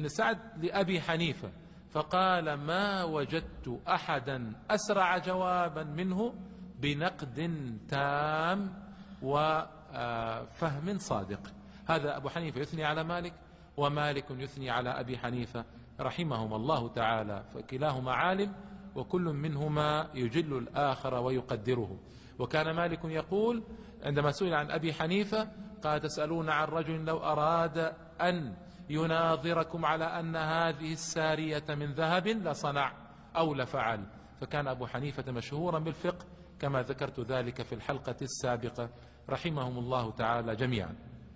ابن سعد لأبي حنيفة، فقال: ما وجدت أحدا أسرع جوابا منه بنقد تام وفهم صادق. هذا أبو حنيفة يثني على مالك، ومالك يثني على أبي حنيفة رحمهما الله تعالى، فكلاهما عالم وكل منهما يجل الآخر ويقدره. وكان مالك يقول عندما سئل عن أبي حنيفة قال: تسألون عن رجل لو أراد أن يناظركم على أن هذه السارية من ذهب لصنع أو لفعل. فكان أبو حنيفة مشهورا بالفقه كما ذكرت ذلك في الحلقة السابقة رحمهم الله تعالى جميعا.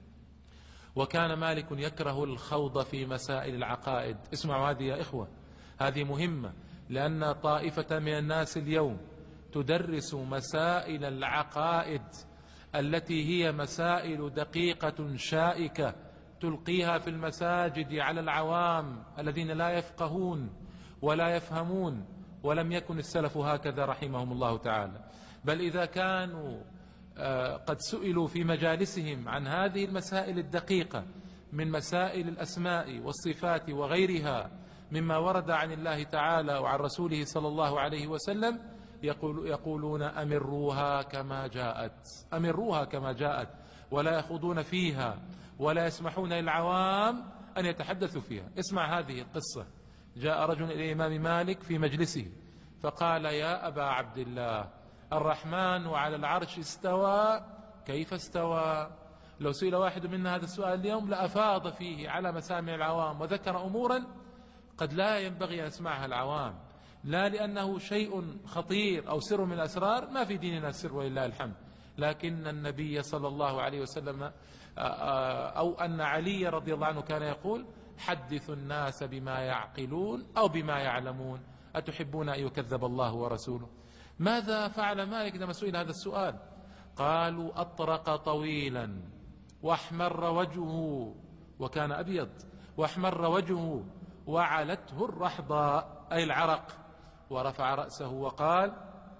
وكان مالك يكره الخوض في مسائل العقائد. اسمعوا هذه يا إخوة، هذه مهمة، لأن طائفة من الناس اليوم تدرس مسائل العقائد التي هي مسائل دقيقة شائكة، تلقيها في المساجد على العوام الذين لا يفقهون ولا يفهمون، ولم يكن السلف هكذا رحمهم الله تعالى. بل إذا كانوا قد سئلوا في مجالسهم عن هذه المسائل الدقيقة من مسائل الأسماء والصفات وغيرها مما ورد عن الله تعالى وعن رسوله صلى الله عليه وسلم، يقولون أمروها كما جاءت، أمروها كما جاءت، ولا يخوضون فيها ولا يسمحون للعوام أن يتحدثوا فيها. اسمع هذه القصة. جاء رجل إلى الإمام مالك في مجلسه فقال: يا أبا عبد الله، الرحمن على العرش استوى، كيف استوى؟ لو سئل واحد منا هذا السؤال اليوم لأفاض فيه على مسامع العوام وذكر أمورا قد لا ينبغي أن يسمعها العوام، لا لأنه شيء خطير أو سر من الأسرار، ما في ديننا سر ولله الحمد، لكن النبي صلى الله عليه وسلم أو أن علي رضي الله عنه كان يقول: حدثوا الناس بما يعقلون أو بما يعلمون، أتحبون أن يكذب الله ورسوله؟ ماذا فعل مالك لما سئل هذا السؤال؟ قالوا: أطرق طويلا واحمر وجهه، وكان أبيض، واحمر وجهه وعلته الرحضاء أي العرق، ورفع رأسه وقال: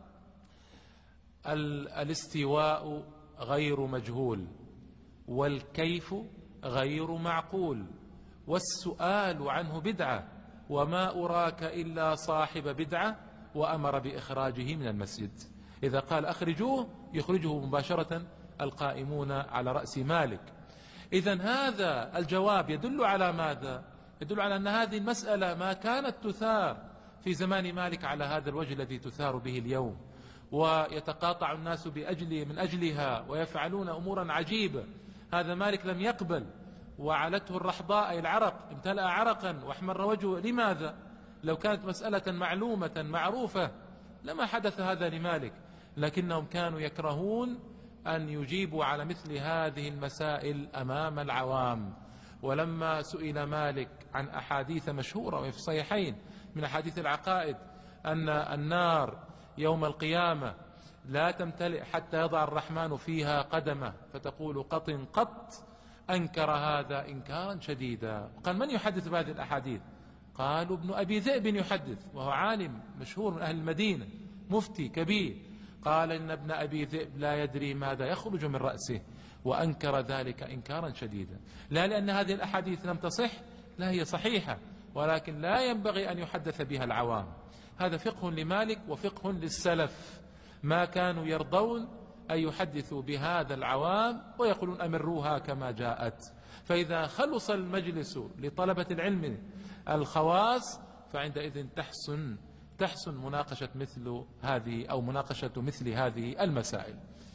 الاستواء غير مجهول، والكيف غير معقول، والسؤال عنه بدعة، وما أراك إلا صاحب بدعة، وأمر بإخراجه من المسجد. إذا قال أخرجوه يخرجه مباشرة القائمون على رأس مالك. إذن هذا الجواب يدل على ماذا؟ يدل على أن هذه المسألة ما كانت تثار في زمان مالك على هذا الوجه الذي تثار به اليوم، ويتقاطع الناس من أجلها ويفعلون أمورا عجيبة. هذا مالك لم يقبل، وعلته الرحضاء أي العرق، امتلأ عرقا واحمر وجهه. لماذا؟ لو كانت مسألة معلومة معروفة لما حدث هذا لمالك، لكنهم كانوا يكرهون أن يجيبوا على مثل هذه المسائل أمام العوام. ولما سئل مالك عن أحاديث مشهورة في الصحيحين من أحاديث العقائد أن النار يوم القيامة لا تمتلئ حتى يضع الرحمن فيها قدمه فتقول قط قط، أنكر هذا إنكارا شديدا. قال: من يحدث بهذه الأحاديث؟ قالوا: ابن أبي ذئب يحدث، وهو عالم مشهور من أهل المدينة، مفتي كبير. قال: إن ابن أبي ذئب لا يدري ماذا يخرج من رأسه، وأنكر ذلك إنكارا شديدا. لا لأن هذه الأحاديث لم تصح، لا، هي صحيحة، ولكن لا ينبغي أن يحدث بها العوام. هذا فقه لمالك وفقه للسلف، ما كانوا يرضون أن يحدثوا بهذا العوام ويقولون أمروها كما جاءت. فإذا خلص المجلس لطلبة العلم الخواص فعندئذ تحسن مناقشة مثل هذه أو مناقشة مثل هذه المسائل.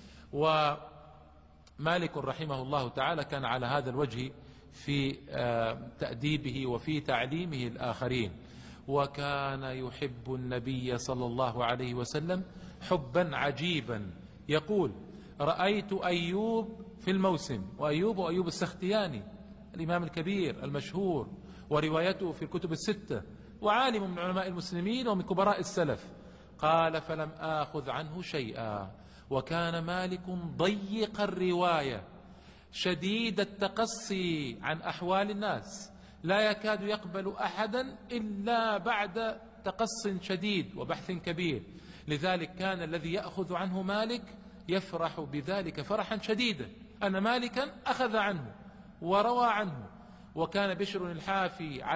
ومالك رحمه الله تعالى كان على هذا الوجه في تأديبه وفي تعليمه الآخرين. وكان يحب النبي صلى الله عليه وسلم حبا عجيبا. يقول: رأيت أيوب في الموسم، وأيوب السختياني الإمام الكبير المشهور، وروايته في الكتب الستة، وعالم من علماء المسلمين ومن كبراء السلف. قال: فلم آخذ عنه شيئا. وكان مالك ضيق الرواية شديد التقصي عن أحوال الناس، لا يكاد يقبل أحدا إلا بعد تقص شديد وبحث كبير. لذلك كان الذي يأخذ عنه مالك يفرح بذلك فرحا شديدا أن مالكا أخذ عنه وروى عنه. وكان بشر الحافي